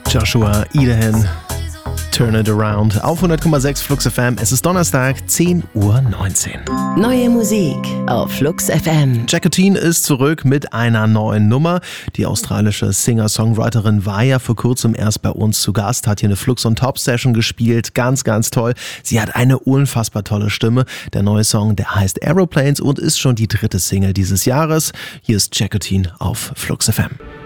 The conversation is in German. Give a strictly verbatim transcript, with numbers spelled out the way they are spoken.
Joshua Idahan, Turn It Around auf hundert Komma sechs Flux F M. Es ist Donnerstag, zehn Uhr neunzehn. Neue Musik auf Flux F M. Jacqueline ist zurück mit einer neuen Nummer. Die australische Singer-Songwriterin war ja vor kurzem erst bei uns zu Gast, hat hier eine Flux on Top Session gespielt. Ganz, ganz toll. Sie hat eine unfassbar tolle Stimme. Der neue Song, der heißt Aeroplanes und ist schon die dritte Single dieses Jahres. Hier ist Jacqueline auf Flux F M.